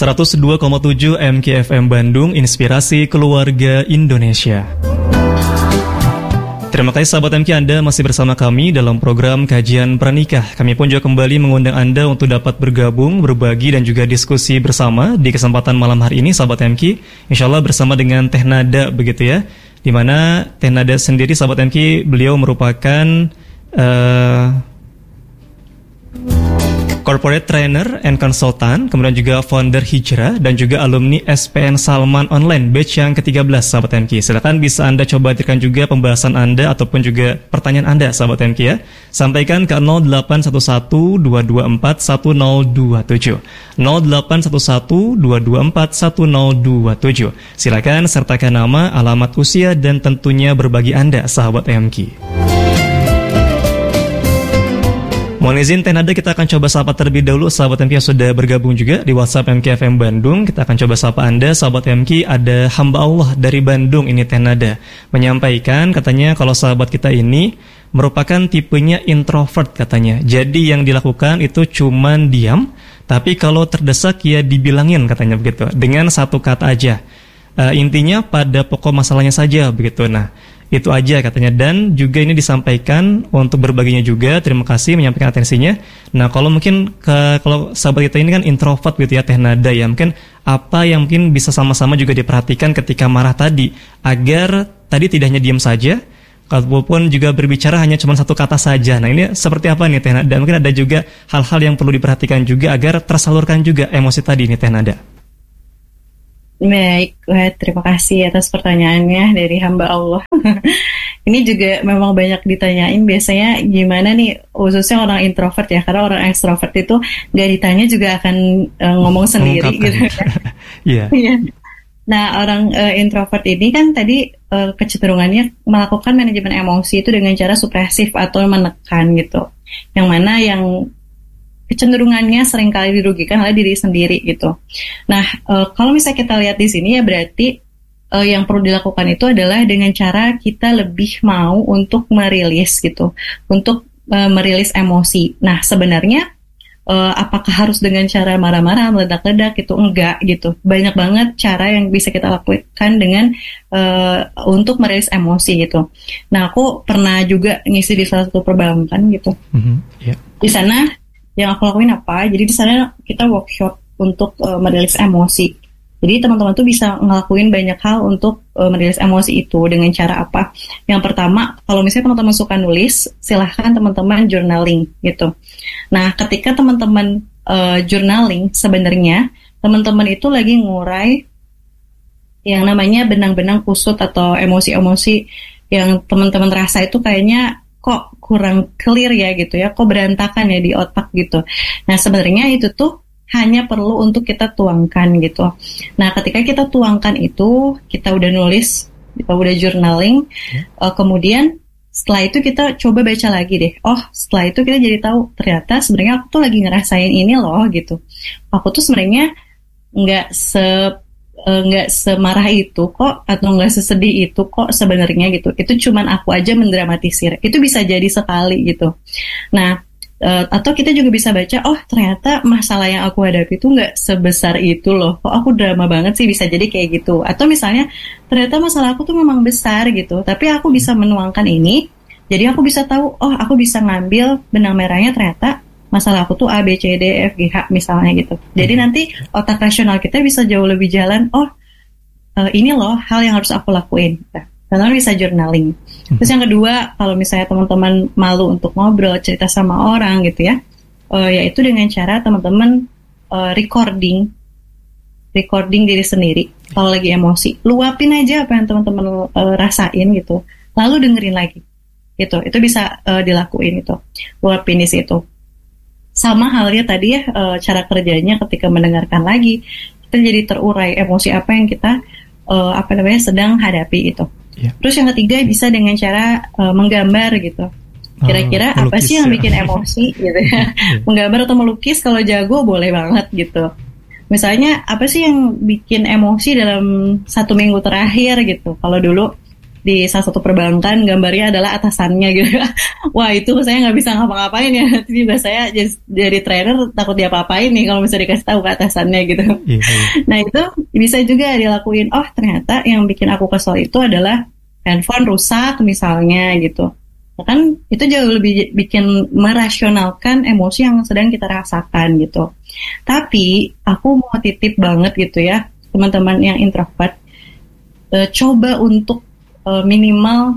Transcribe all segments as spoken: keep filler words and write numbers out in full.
seratus dua koma tujuh M K F M Bandung, Inspirasi Keluarga Indonesia. Terima kasih sahabat M K, Anda masih bersama kami dalam program Kajian Pernikah. Kami pun juga kembali mengundang Anda untuk dapat bergabung, berbagi dan juga diskusi bersama di kesempatan malam hari ini sahabat M K. Insyaallah bersama dengan Teh Nada begitu ya. Di mana Teh Nada sendiri sahabat M K, beliau merupakan uh, corporate trainer and consultant, kemudian juga founder Hijrah dan juga alumni S P N Salman Online batch yang ketiga belas sahabat M K. Silakan bisa Anda coba hadirkan juga pembahasan Anda ataupun juga pertanyaan Anda sahabat M K ya. Sampaikan ke nol delapan satu satu dua dua empat satu nol dua tujuh nol delapan satu satu dua dua empat satu nol dua tujuh. Silakan sertakan nama, alamat, usia dan tentunya berbagi Anda sahabat M K. Mohon izin Teh Nada, kita akan coba sapa terlebih dahulu sahabat M K yang sudah bergabung juga di WhatsApp M K F M Bandung. Kita akan coba sapa Anda sahabat M K. Ada hamba Allah dari Bandung ini Teh Nada menyampaikan katanya kalau sahabat kita ini merupakan tipenya introvert katanya. Jadi yang dilakukan itu cuman diam, tapi kalau terdesak ya dibilangin katanya begitu. Dengan satu kata aja. Uh, intinya pada pokok masalahnya saja begitu. Nah, itu aja katanya. Dan juga ini disampaikan untuk berbaginya juga. Terima kasih menyampaikan atensinya. Nah kalau mungkin ke, kalau sahabat kita ini kan introvert gitu ya Teh Nada ya, mungkin apa yang mungkin bisa sama-sama juga diperhatikan ketika marah tadi, agar tadi tidak hanya diam saja, kalaupun juga berbicara hanya cuma satu kata saja. Nah ini seperti apa nih Teh Nada? Dan mungkin ada juga hal-hal yang perlu diperhatikan juga agar tersalurkan juga emosi tadi nih Teh Nada. Baik, terima kasih atas pertanyaannya dari hamba Allah. Ini juga memang banyak ditanyain biasanya gimana nih, khususnya orang introvert ya, karena orang ekstrovert itu gak ditanya juga akan uh, ngomong sendiri gitu kan. Iya. Yeah. Nah orang uh, introvert ini kan tadi uh, kecenderungannya melakukan manajemen emosi itu dengan cara supresif atau menekan gitu. Yang mana yang kecenderungannya seringkali dirugikan oleh diri sendiri gitu. Nah, e, kalau misalnya kita lihat di sini ya berarti e, yang perlu dilakukan itu adalah dengan cara kita lebih mau untuk merilis gitu, untuk e, merilis emosi. Nah, sebenarnya e, apakah harus dengan cara marah-marah, meledak-ledak gitu? Enggak gitu. Banyak banget cara yang bisa kita lakukan dengan e, untuk merilis emosi gitu. Nah, aku pernah juga ngisi di salah satu perbankan gitu. Mm-hmm. Yeah. Di sana yang aku lakuin apa? Jadi di sana kita workshop untuk uh, merilis emosi. Jadi teman-teman tuh bisa ngelakuin banyak hal untuk uh, merilis emosi itu dengan cara apa? Yang pertama, kalau misalnya teman-teman suka nulis, silahkan teman-teman journaling gitu. Nah, ketika teman-teman uh, journaling, sebenarnya teman-teman itu lagi ngurai yang namanya benang-benang kusut atau emosi-emosi yang teman-teman rasa itu kayaknya kok kurang clear ya gitu ya, kok berantakan ya di otak gitu. Nah sebenarnya itu tuh hanya perlu untuk kita tuangkan gitu. Nah ketika kita tuangkan itu, kita udah nulis, kita udah journaling, hmm. uh, kemudian setelah itu kita coba baca lagi deh. Oh setelah itu kita jadi tahu ternyata sebenarnya aku tuh lagi ngerasain ini loh gitu. Aku tuh sebenarnya nggak se nggak semarah itu kok, atau nggak sesedih itu kok sebenarnya gitu. Itu cuman aku aja mendramatisir. Itu bisa jadi sekali gitu. Nah, uh, atau kita juga bisa baca, oh ternyata masalah yang aku hadapi itu nggak sebesar itu loh. Kok aku drama banget sih, bisa jadi kayak gitu. Atau misalnya ternyata masalah aku tuh memang besar gitu, tapi aku bisa menuangkan ini. Jadi aku bisa tahu, oh aku bisa ngambil benang merahnya ternyata masalah aku tuh A, B, C, D, E, F, G, H misalnya gitu. Jadi nanti otak rasional kita bisa jauh lebih jalan, oh uh, ini loh hal yang harus aku lakuin. Nah, teman-teman bisa journaling. Terus yang kedua, kalau misalnya teman-teman malu untuk ngobrol, cerita sama orang gitu ya, uh, yaitu dengan cara teman-teman uh, recording, recording diri sendiri. Kalau lagi emosi, luapin aja apa yang teman-teman uh, rasain gitu, lalu dengerin lagi. Gitu, itu bisa uh, dilakuin itu, luapin di situ. Sama halnya tadi ya, e, cara kerjanya ketika mendengarkan lagi, kita jadi terurai emosi apa yang kita e, apa namanya sedang hadapi itu. Yeah. Terus yang ketiga bisa dengan cara e, menggambar gitu. Kira-kira uh, apa sih yang ya. bikin emosi gitu ya? Menggambar atau melukis kalau jago boleh banget gitu. Misalnya apa sih yang bikin emosi dalam satu minggu terakhir gitu? Kalau dulu di salah satu perbankan, gambarnya adalah atasannya gitu. Wah, itu saya nggak bisa ngapa-ngapain ya. Tiba saya jadi, jadi trainer takut diapa-apain nih kalau misalnya dikasih tahu ke atasannya gitu. Iya, iya. Nah itu bisa juga dilakuin. Oh ternyata yang bikin aku kesel itu adalah handphone rusak misalnya gitu. Kan itu jauh lebih bikin merasionalkan emosi yang sedang kita rasakan gitu. Tapi aku mau titip banget gitu ya teman-teman yang introvert, e, coba untuk e, minimal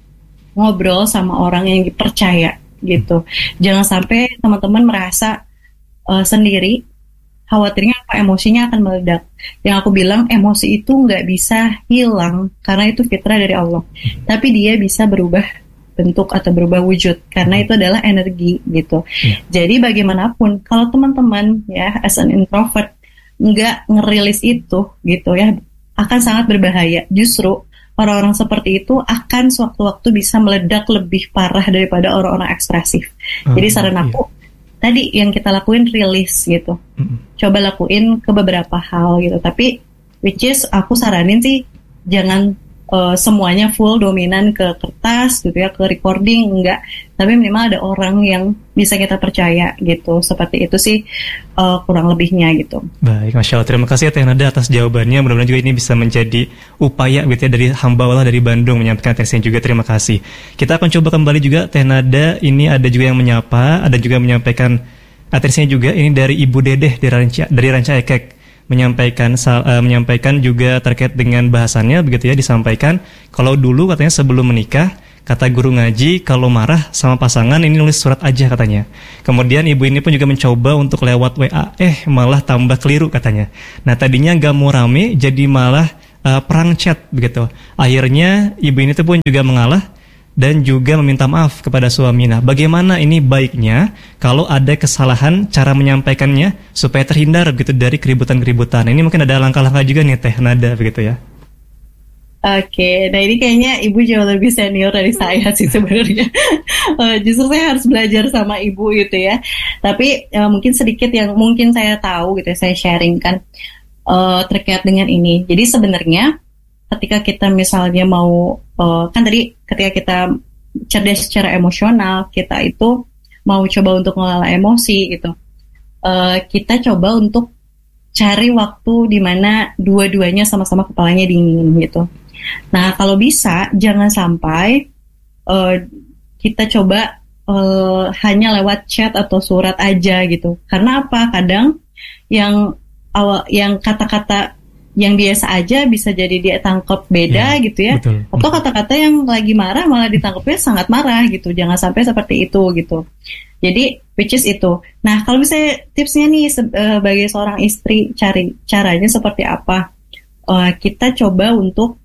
ngobrol sama orang yang dipercaya gitu. Jangan sampai teman-teman merasa e, sendiri, khawatirnya apa emosinya akan meledak. Yang aku bilang emosi itu nggak bisa hilang karena itu fitrah dari Allah. Tapi dia bisa berubah bentuk atau berubah wujud karena itu adalah energi gitu. Yeah. Jadi bagaimanapun kalau teman-teman ya as an introvert nggak ngerilis itu gitu ya akan sangat berbahaya. Justru orang-orang seperti itu akan sewaktu-waktu bisa meledak lebih parah daripada orang-orang ekspresif. Uh, Jadi saran aku yeah. tadi yang kita lakuin rilis gitu. Mm-hmm. Coba lakuin ke beberapa hal gitu. Tapi which is aku saranin sih jangan uh, semuanya full dominan ke kertas gitu ya, ke recording enggak. Tapi minimal ada orang yang bisa kita percaya gitu. Seperti itu sih uh, kurang lebihnya gitu. Baik, Masya Allah. Terima kasih ya Teh Nada atas jawabannya. Mudah-mudahan juga ini bisa menjadi upaya gitu ya dari hamba Allah dari Bandung menyampaikan atensinya juga. Terima kasih. Kita akan coba kembali juga Teh Nada. Ini ada juga yang menyapa, ada juga yang menyampaikan atensinya juga. Ini dari Ibu Dedeh dari Ranca, dari Ranca Ekek menyampaikan uh, menyampaikan juga terkait dengan bahasannya begitu ya, disampaikan kalau dulu katanya sebelum menikah kata guru ngaji kalau marah sama pasangan ini nulis surat aja katanya. Kemudian ibu ini pun juga mencoba untuk lewat W A, eh malah tambah keliru katanya. Nah tadinya gak mau rame jadi malah uh, perang chat begitu. Akhirnya ibu ini tuh pun juga mengalah dan juga meminta maaf kepada suami. Nah bagaimana ini baiknya kalau ada kesalahan cara menyampaikannya supaya terhindar begitu dari keributan-keributan. Ini mungkin ada langkah-langkah juga nih Teh Nada begitu ya. Oke, nah ini kayaknya ibu jauh lebih senior dari saya sih sebenarnya. uh, justru saya harus belajar sama ibu gitu ya. Tapi uh, mungkin sedikit yang mungkin saya tahu gitu ya, saya sharing kan uh, terkait dengan ini. Jadi sebenarnya ketika kita misalnya mau, uh, kan tadi ketika kita cerdas secara emosional, kita itu mau coba untuk mengelola emosi gitu. Uh, kita coba untuk cari waktu di mana dua-duanya sama-sama kepalanya dingin gitu. Nah, kalau bisa jangan sampai uh, kita coba uh, hanya lewat chat atau surat aja gitu. Karena apa? Kadang yang awal, yang kata-kata yang biasa aja bisa jadi dia tangkap beda ya, gitu ya. Betul. Atau kata-kata yang lagi marah malah ditangkapnya sangat marah gitu. Jangan sampai seperti itu gitu. Jadi which is itu. Nah, kalau misalnya tipsnya nih sebagai seorang istri cari caranya seperti apa? Uh, kita coba untuk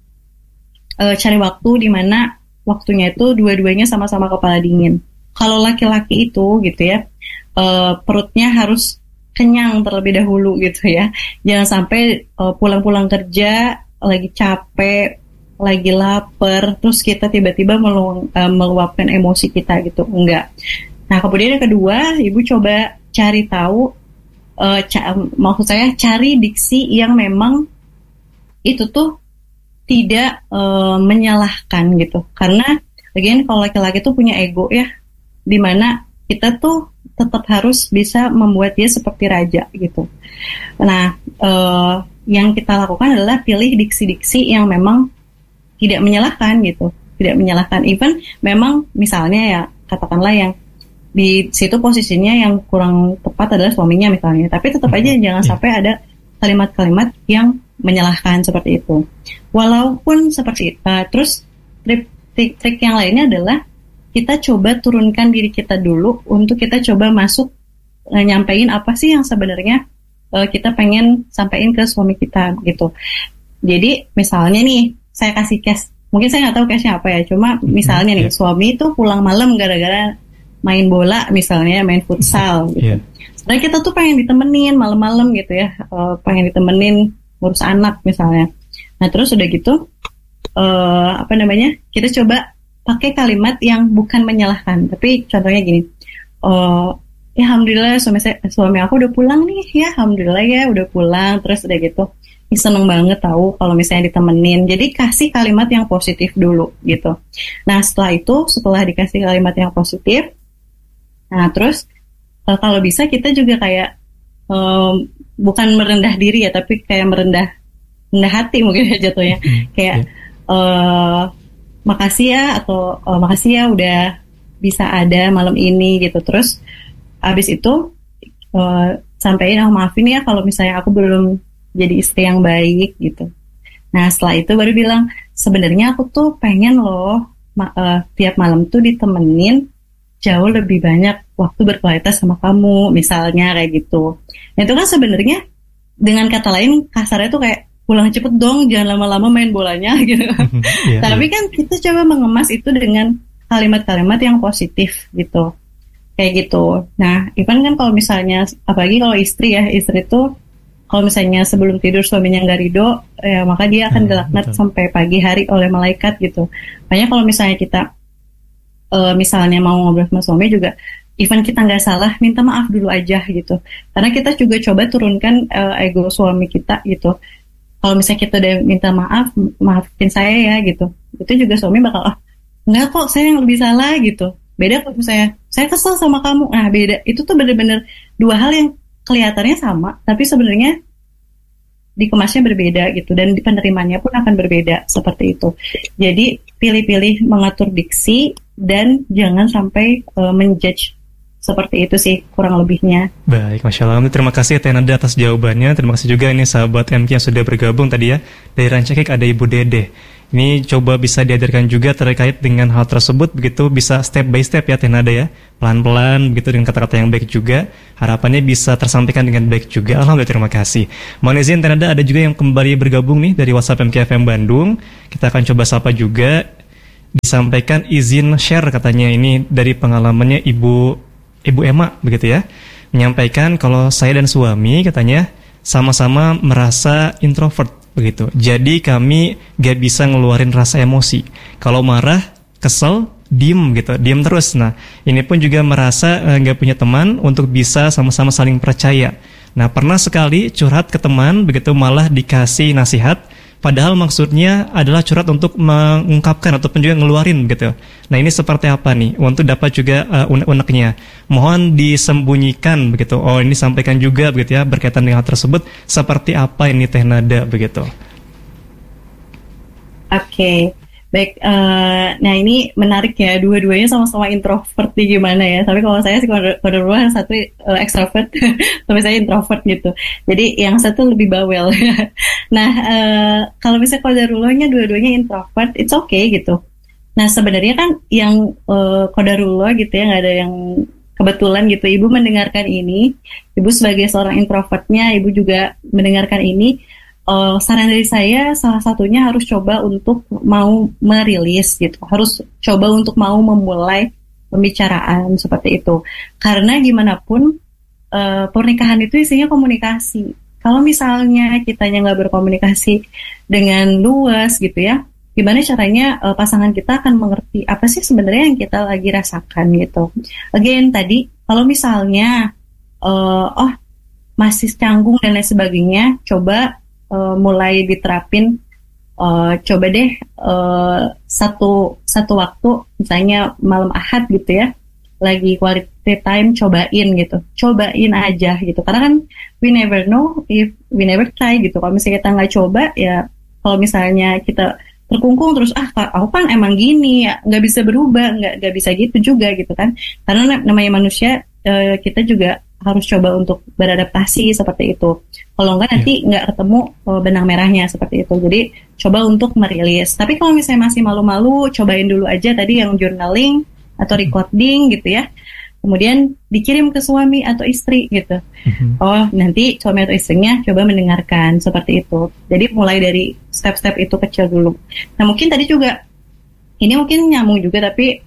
Uh, cari waktu di mana waktunya itu dua-duanya sama-sama kepala dingin. Kalau laki-laki itu gitu ya, uh, perutnya harus kenyang terlebih dahulu gitu ya. Jangan sampai uh, pulang-pulang kerja lagi capek, lagi lapar, terus kita tiba-tiba melu- uh, meluapkan emosi kita gitu. Enggak. Nah kemudian yang kedua, ibu coba cari tahu, uh, ca- maksud saya cari diksi yang memang itu tuh tidak uh, menyalahkan gitu. Karena again kalau laki-laki tuh punya ego ya, dimana kita tuh tetap harus bisa membuat dia seperti raja gitu. Nah uh, yang kita lakukan adalah pilih diksi-diksi yang memang tidak menyalahkan gitu, tidak menyalahkan. Even memang misalnya ya katakanlah yang di situ posisinya yang kurang tepat adalah suaminya misalnya, tapi tetap aja jangan sampai ada kalimat-kalimat yang menyalahkan seperti itu. Walaupun seperti itu, uh, terus trik-trik yang lainnya adalah kita coba turunkan diri kita dulu untuk kita coba masuk uh, nyampein apa sih yang sebenarnya uh, kita pengen sampaikan ke suami kita gitu. Jadi misalnya nih saya kasih cash, mungkin saya nggak tahu cashnya apa ya, cuma misalnya nih yeah. suami itu pulang malam gara-gara main bola misalnya, main futsal gitu. Yeah. Sebenarnya kita tuh pengen ditemenin malam-malam gitu ya, uh, pengen ditemenin ngurus anak misalnya. Nah terus udah gitu uh, apa namanya kita coba pakai kalimat yang bukan menyalahkan, tapi contohnya gini, uh, ya alhamdulillah suami saya, suami aku udah pulang nih ya, alhamdulillah ya udah pulang. Terus udah gitu seneng banget tahu kalau misalnya ditemenin. Jadi kasih kalimat yang positif dulu gitu. Nah setelah itu, setelah dikasih kalimat yang positif, nah terus uh, kalau bisa kita juga kayak um, bukan merendah diri ya, tapi kayak merendah rendah hati mungkin ya jatuhnya. Kayak uh, makasih ya, atau uh, makasih ya udah bisa ada malam ini gitu. Terus abis itu uh, sampaikan, oh maafin ya kalau misalnya aku belum jadi istri yang baik gitu. Nah setelah itu baru bilang, sebenarnya aku tuh pengen loh ma- uh, tiap malam tuh ditemenin jauh lebih banyak waktu berkualitas sama kamu, misalnya kayak gitu. Nah itu kan sebenarnya dengan kata lain kasarnya tuh kayak pulang cepet dong, jangan lama-lama main bolanya gitu. yeah, Tapi yeah. kan kita coba mengemas itu dengan kalimat-kalimat yang positif gitu, kayak gitu. Nah Ivan kan kalau misalnya, apalagi kalau istri ya, istri tuh kalau misalnya sebelum tidur suaminya nggak ridho, ya maka dia akan dilaknat hmm, sampai pagi hari oleh malaikat gitu. Makanya kalau misalnya kita uh, misalnya mau ngobrol sama suami juga, even kita nggak salah, minta maaf dulu aja gitu. Karena kita juga coba turunkan uh, ego suami kita gitu. Kalau misalnya kita udah minta maaf, maafin saya ya gitu, itu juga suami bakal, ah nggak kok, saya yang lebih salah gitu. Beda kalau misalnya saya kesel sama kamu, nah beda. Itu tuh bener-bener dua hal yang kelihatannya sama, tapi sebenarnya dikemasnya berbeda gitu, dan penerimanya pun akan berbeda seperti itu. Jadi pilih-pilih mengatur diksi dan jangan sampai uh, menjudge. Seperti itu sih kurang lebihnya. Baik, Masya Allah. Terima kasih Tenada atas jawabannya. Terima kasih juga ini sahabat M K yang sudah bergabung tadi ya. Dari Rancakek ada Ibu Dede. Ini coba bisa diajarkan juga terkait dengan hal tersebut, begitu bisa step by step ya Tenada ya. Pelan-pelan begitu dengan kata-kata yang baik juga. Harapannya bisa tersampaikan dengan baik juga. Alhamdulillah, terima kasih. Mohon izin Tenada, ada juga yang kembali bergabung nih dari WhatsApp M K F M Bandung. Kita akan coba sapa juga. Disampaikan izin share katanya, ini dari pengalamannya Ibu Ibu Emma begitu ya, menyampaikan kalau saya dan suami katanya sama-sama merasa introvert begitu. Jadi kami gak bisa ngeluarin rasa emosi. Kalau marah, kesel, diem gitu, diem terus. Nah ini pun juga merasa uh, gak punya teman untuk bisa sama-sama saling percaya. Nah pernah sekali curhat ke teman begitu, malah dikasih nasihat, padahal maksudnya adalah curhat untuk mengungkapkan ataupun juga ngeluarin gitu. Nah ini seperti apa nih? Untuk dapat juga uh, unek-uneknya. Mohon disembunyikan begitu. Oh ini sampaikan juga begitu ya, berkaitan dengan hal tersebut. Seperti apa ini Teh Nada begitu? Oke, okay. Baik. Uh, nah ini menarik ya, dua-duanya sama-sama introvert nih gimana ya. Tapi kalau saya sih kode rumah satu uh, extrovert, tapi saya introvert gitu. Jadi yang satu lebih bawel. Nah uh, kalau misalnya kodarullohnya dua-duanya introvert, it's okay gitu. Nah sebenarnya kan yang uh, kodarullah gitu ya, nggak ada yang kebetulan gitu. Ibu mendengarkan ini, ibu sebagai seorang introvertnya, ibu juga mendengarkan ini. Uh, saran dari saya salah satunya harus coba untuk mau merilis gitu, harus coba untuk mau memulai pembicaraan seperti itu. Karena gimana pun uh, pernikahan itu isinya komunikasi. Kalau misalnya kitanya nggak berkomunikasi dengan luas gitu ya, gimana caranya uh, pasangan kita akan mengerti apa sih sebenarnya yang kita lagi rasakan gitu. Again tadi kalau misalnya uh, oh masih canggung dan lain sebagainya, coba Uh, mulai diterapin, uh, coba deh uh, satu satu waktu misalnya malam Ahad gitu ya, lagi quality time, cobain gitu, cobain aja gitu, karena kan we never know if we never try gitu. Kalau misalnya kita nggak coba ya, kalau misalnya kita terkungkung terus, ah aku kan emang gini ya, nggak bisa berubah, nggak nggak bisa gitu juga gitu kan, karena namanya manusia, uh, kita juga harus coba untuk beradaptasi seperti itu. Kalau enggak nanti yeah. nggak ketemu uh, benang merahnya seperti itu. Jadi coba untuk merilis. Tapi kalau misalnya masih malu-malu, cobain dulu aja tadi yang journaling atau recording gitu ya. Kemudian dikirim ke suami atau istri gitu. Mm-hmm. Oh nanti suami atau istrinya coba mendengarkan seperti itu. Jadi mulai dari step-step itu kecil dulu. Nah mungkin tadi juga ini mungkin nyambung juga, tapi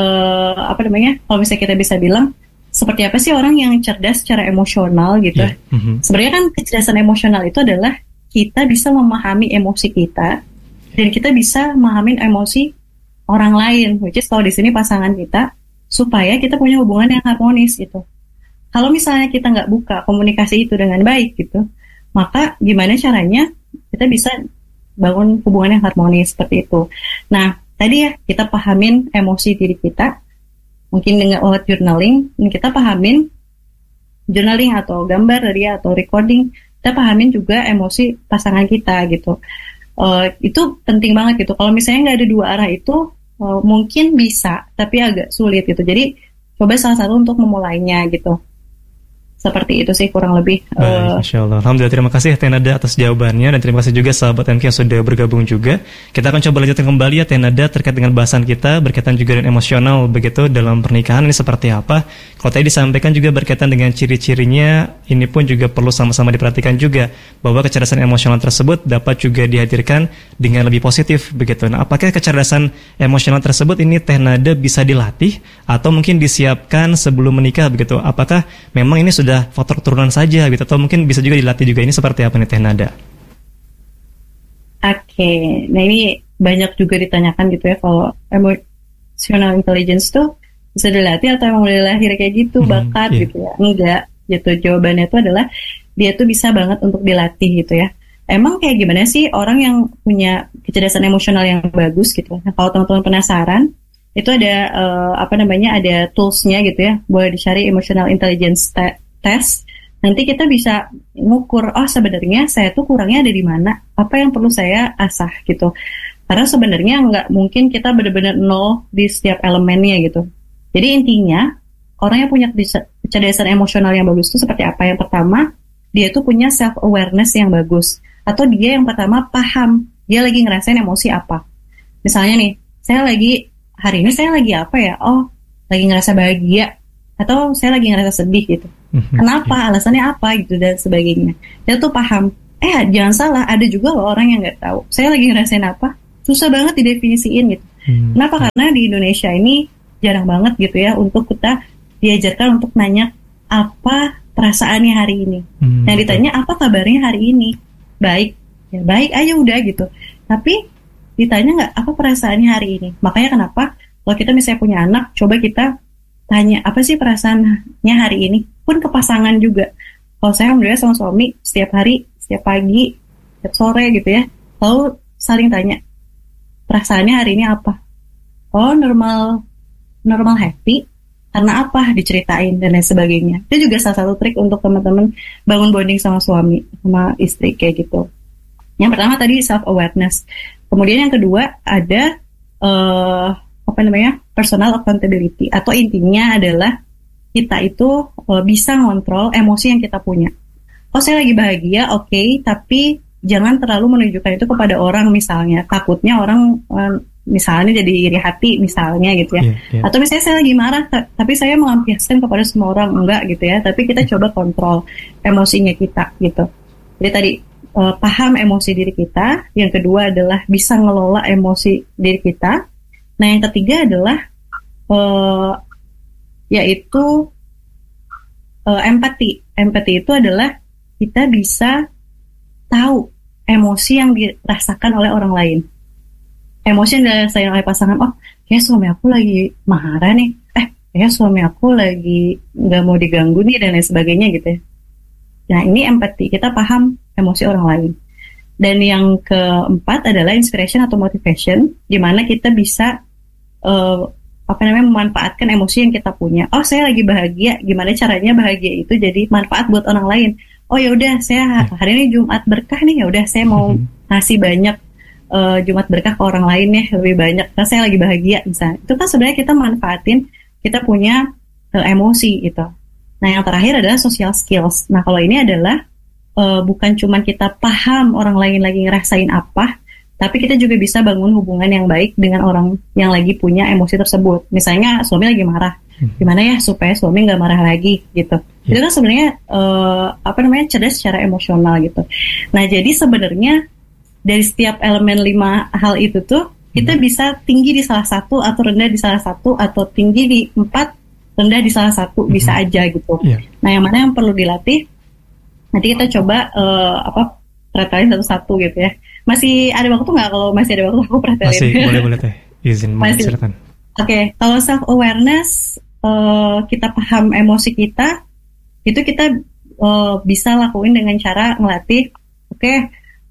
uh, apa namanya? Kalau misalnya kita bisa bilang, seperti apa sih orang yang cerdas secara emosional gitu. Yeah. Mm-hmm. Sebenarnya kan kecerdasan emosional itu adalah kita bisa memahami emosi kita dan kita bisa memahami emosi orang lain, which is kalau di sini pasangan kita, supaya kita punya hubungan yang harmonis gitu. Kalau misalnya kita nggak buka komunikasi itu dengan baik gitu, maka gimana caranya kita bisa bangun hubungan yang harmonis seperti itu. Nah, tadi ya kita pahamin emosi diri kita, mungkin dengan lewat journaling, dan kita pahamin journaling atau gambar tadi atau recording, kita pahamin juga emosi pasangan kita gitu. Uh, itu penting banget gitu. Kalau misalnya nggak ada dua arah itu, uh, mungkin bisa, tapi agak sulit gitu. Jadi coba salah satu untuk memulainya gitu. Seperti itu sih kurang lebih. Baik, Masya Allah. Alhamdulillah, terima kasih Teh Nada atas jawabannya. Dan terima kasih juga sahabat M K yang sudah bergabung juga. Kita akan coba lanjutkan kembali ya Teh Nada terkait dengan bahasan kita berkaitan juga dengan emosional begitu dalam pernikahan ini seperti apa. Kalau tadi disampaikan juga berkaitan dengan ciri-cirinya, ini pun juga perlu sama-sama diperhatikan juga bahwa kecerdasan emosional tersebut dapat juga dihadirkan dengan lebih positif begitu. Nah, apakah kecerdasan emosional tersebut ini Teh Nada bisa dilatih atau mungkin disiapkan sebelum menikah begitu? Apakah memang ini sudah sudah faktor keturunan saja gitu atau mungkin bisa juga dilatih juga, ini seperti apa nih Teh Nada? Oke, okay. Nah ini banyak juga ditanyakan gitu ya, kalau emotional intelligence tuh bisa dilatih atau emang udah lahir kayak gitu, hmm, bakat yeah. gitu ya? Enggak, gitu. Jawabannya itu adalah dia tuh bisa banget untuk dilatih gitu ya. Emang kayak gimana sih orang yang punya kecerdasan emosional yang bagus gitu? Nah, kalau teman-teman penasaran, itu ada uh, apa namanya ada toolsnya gitu ya, boleh dicari emotional intelligence te- test. Nanti kita bisa ngukur, oh sebenarnya saya tuh kurangnya ada di mana, apa yang perlu saya asah gitu. Karena sebenarnya nggak mungkin kita benar-benar nol di setiap elemennya gitu. Jadi intinya orang yang punya kecerdasan emosional yang bagus itu seperti apa? Yang pertama, dia tuh punya self awareness yang bagus, atau dia yang pertama paham dia lagi ngerasain emosi apa. Misalnya nih, saya lagi hari ini saya lagi apa ya? Oh, lagi ngerasa bahagia, atau saya lagi ngerasa sedih gitu. Kenapa? Alasannya apa gitu dan sebagainya. Dia tuh paham. Eh, jangan salah, ada juga loh orang yang nggak tahu. Saya lagi ngerasain apa? Susah banget didefinisiin gitu. Hmm. Kenapa? Karena di Indonesia ini jarang banget gitu ya untuk kita diajarkan untuk nanya apa perasaannya hari ini. Hmm. Yang ditanya apa kabarnya hari ini? Baik, ya baik aja udah gitu. Tapi ditanya nggak apa perasaannya hari ini. Makanya kenapa kalau kita misalnya punya anak, coba kita tanya apa sih perasaannya hari ini, pun ke pasangan juga. Kalau saya alhamdulillah sama suami setiap hari, setiap pagi, setiap sore gitu ya, lalu saling tanya perasaannya hari ini apa. Oh normal, normal happy, karena apa, diceritain dan lain sebagainya. Itu juga salah satu trik untuk teman-teman bangun bonding sama suami, sama istri kayak gitu. Yang pertama tadi self awareness. Kemudian yang kedua ada uh, apa namanya personal accountability, atau intinya adalah kita itu uh, bisa ngontrol emosi yang kita punya. Oh saya lagi bahagia, oke, okay, tapi jangan terlalu menunjukkan itu kepada orang misalnya. Takutnya orang uh, misalnya jadi iri hati misalnya gitu ya. Yeah, yeah. Atau misalnya saya lagi marah, t- tapi saya melampiaskan kepada semua orang, enggak gitu ya. Tapi kita coba kontrol emosinya kita gitu. Jadi tadi uh, paham emosi diri kita. Yang kedua adalah bisa ngelola emosi diri kita. Nah yang ketiga adalah uh, yaitu uh, empati. Empati itu adalah kita bisa tahu emosi yang dirasakan oleh orang lain. Emosi yang dirasakan oleh pasangan, oh kayak suami aku lagi marah nih, eh kayak suami aku lagi nggak mau diganggu nih dan lain sebagainya gitu ya. Nah ini empati, kita paham emosi orang lain. Dan yang keempat adalah inspiration atau motivation, di mana kita bisa uh, apa namanya memanfaatkan emosi yang kita punya. Oh saya lagi bahagia, gimana caranya bahagia itu jadi manfaat buat orang lain. Oh ya udah saya hari ini Jumat berkah nih, ya udah saya mau ngasih banyak uh, Jumat berkah ke orang lain ya, lebih banyak karena saya lagi bahagia misalnya. Itu kan sebenarnya kita manfaatin kita punya uh, emosi gitu. Nah yang terakhir adalah social skills. Nah kalau ini adalah uh, bukan cuma kita paham orang lain lagi ngerasain apa, tapi kita juga bisa bangun hubungan yang baik dengan orang yang lagi punya emosi tersebut. Misalnya suami lagi marah, gimana ya supaya suami nggak marah lagi gitu. Hmm. Itu kan sebenarnya uh, apa namanya cerdas secara emosional gitu. Nah jadi sebenarnya dari setiap elemen lima hal itu tuh kita hmm. bisa tinggi di salah satu atau rendah di salah satu, atau tinggi di empat rendah di salah satu, hmm. bisa aja gitu. Yeah. Nah yang mana yang perlu dilatih? Nanti kita coba uh, apa pretelin satu-satu gitu ya. Masih ada waktu nggak? Kalau masih ada waktu aku pretelin. Masih boleh boleh teh. Izin menceritakan. Oke, okay. Kalau self awareness uh, kita paham emosi kita, itu kita uh, bisa lakuin dengan cara ngelatih. Oke, okay,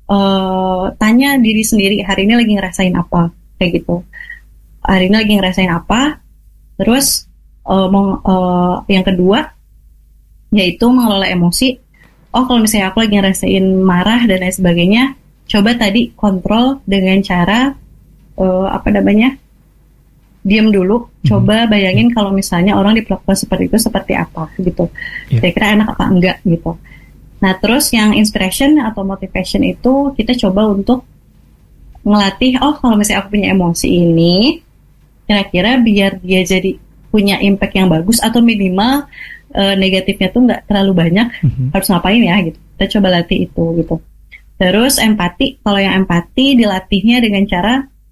uh, tanya diri sendiri hari ini lagi ngerasain apa, kayak gitu. Hari ini lagi ngerasain apa. Terus uh, meng, uh, yang kedua yaitu mengelola emosi. Oh, kalau misalnya aku lagi ngerasain marah dan lain sebagainya, coba tadi kontrol dengan cara uh, apa namanya? diam dulu, mm-hmm. coba bayangin kalau misalnya orang diperlakukan seperti itu seperti apa gitu. Yeah. Kira-kira enak apa enggak gitu. Nah, terus yang inspiration atau motivation itu kita coba untuk ngelatih, oh kalau misalnya aku punya emosi ini, kira-kira biar dia jadi punya impact yang bagus atau minimal uh, negatifnya tuh nggak terlalu banyak, mm-hmm. harus ngapain ya gitu. Kita coba latih itu gitu. Terus empati, kalau yang empati dilatihnya dengan cara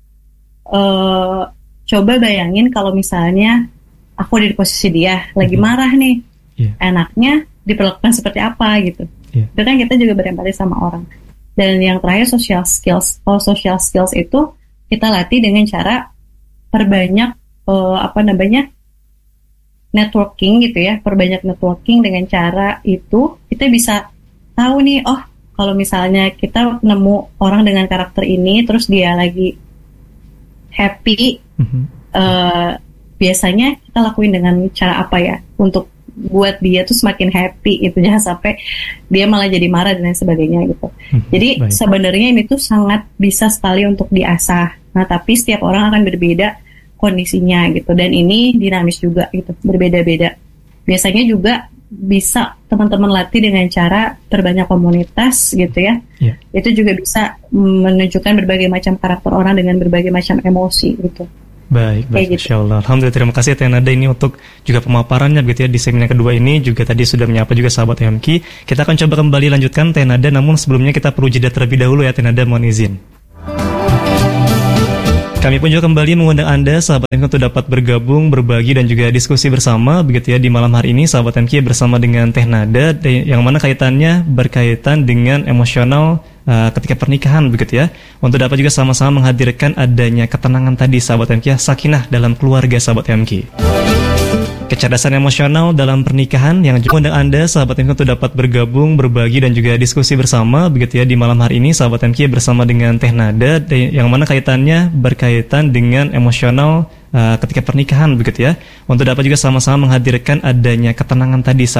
uh, coba bayangin kalau misalnya aku ada di posisi dia, lagi marah nih, yeah. enaknya diperlakukan seperti apa gitu. Yeah. Itu kan kita juga berempati sama orang. Dan yang terakhir social skills. Kalau social skills itu kita latih dengan cara perbanyak uh, apa namanya networking gitu ya, perbanyak networking dengan cara itu kita bisa tahu nih, oh kalau misalnya kita nemu orang dengan karakter ini, terus dia lagi happy, mm-hmm. uh, biasanya kita lakuin dengan cara apa ya untuk buat dia tuh semakin happy itu, jangan sampai dia malah jadi marah dan lain sebagainya gitu. Mm-hmm. Jadi Baik. Sebenarnya ini tuh sangat bisa sekali untuk diasah. Nah, tapi setiap orang akan berbeda kondisinya gitu, dan ini dinamis juga gitu, berbeda-beda. Biasanya juga bisa teman-teman latih dengan cara perbanyak komunitas gitu ya. Yeah. Itu juga bisa menunjukkan berbagai macam karakter orang dengan berbagai macam emosi gitu. Baik, baik, Masya Allah. Alhamdulillah, terima kasih Teh Nada ini untuk juga pemaparannya begitu ya di segmen yang kedua ini. Juga tadi sudah menyapa juga sahabat M K. Kita akan coba kembali lanjutkan Teh Nada, namun sebelumnya kita perlu jeda terlebih dahulu ya Teh Nada, mohon izin. Kami pun juga kembali mengundang Anda, sahabat M K, untuk dapat bergabung, berbagi, dan juga diskusi bersama begitu ya di malam hari ini, sahabat M K, bersama dengan Teh Nada, yang mana kaitannya berkaitan dengan emosional uh, ketika pernikahan begitu ya. Untuk dapat juga sama-sama menghadirkan adanya ketenangan tadi, sahabat M K, sakinah dalam keluarga, sahabat M K. Kecerdasan emosional dalam pernikahan yang juga undang Anda, sahabat M K, untuk dapat bergabung, berbagi, dan juga diskusi bersama begitu ya di malam hari ini, sahabat M K, bersama dengan Teh Nada, yang mana kaitannya berkaitan dengan emosional uh, ketika pernikahan begitu ya. Untuk dapat juga sama-sama menghadirkan adanya ketenangan tadi.